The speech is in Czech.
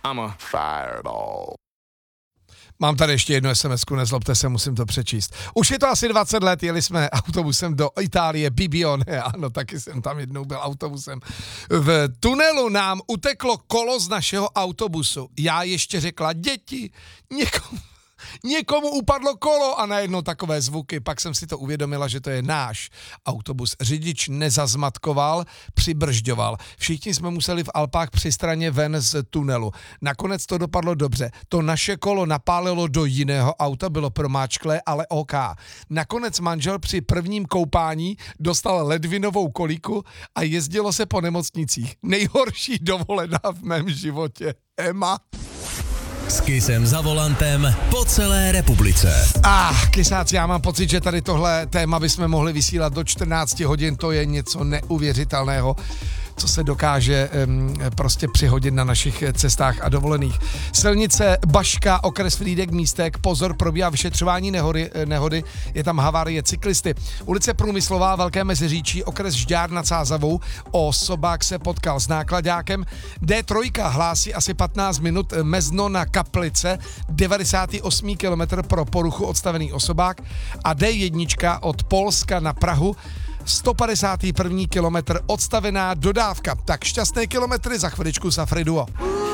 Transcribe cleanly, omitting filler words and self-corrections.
I'm a fireball. Mám tady ještě jednu SMS-ku, nezlobte se, musím to přečíst. Už je to asi 20 let, jeli jsme autobusem do Itálie, Bibione, ano, taky jsem tam jednou byl autobusem. V tunelu nám uteklo kolo z našeho autobusu. Já ještě řekla, děti, někomu upadlo kolo a najednou takové zvuky, pak jsem si to uvědomila, že to je náš autobus. Řidič nezazmatkoval, přibržďoval. Všichni jsme museli v Alpách při straně ven z tunelu. Nakonec to dopadlo dobře. To naše kolo napálilo do jiného auta, bylo promáčklé, ale OK. Nakonec manžel při prvním koupání dostal ledvinovou koliku a jezdilo se po nemocnicích. Nejhorší dovolená v mém životě. Emma. S Kissem za volantem po celé republice. Kysáci, já mám pocit, že tady tohle téma bychom mohli vysílat do 14 hodin, to je něco neuvěřitelného, co se dokáže prostě přihodit na našich cestách a dovolených. Silnice Baška, okres Frýdek Místek, pozor, probíhá vyšetřování nehody, je tam havárie cyklisty. Ulice Průmyslová, Velké Meziříčí, okres Žďár nad Sázavou, osobák se potkal s nákladákem. D3 hlásí asi 15 minut Mezno na Kaplice, 98 km pro poruchu odstavený osobák a D1 od Polska na Prahu, 151. kilometr odstavená dodávka. Tak šťastné kilometry za chviličku Safri Duo.